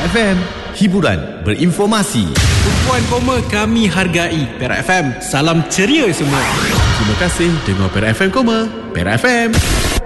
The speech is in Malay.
FM, hiburan berinformasi. Tumpuan koma kami hargai. Perak FM, salam ceria semua. Terima kasih dengar Perak FM, Perak FM.